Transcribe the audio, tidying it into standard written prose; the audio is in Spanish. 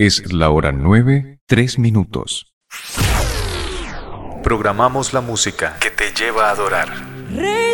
Es la hora 9:03. Programamos la música que te lleva a adorar.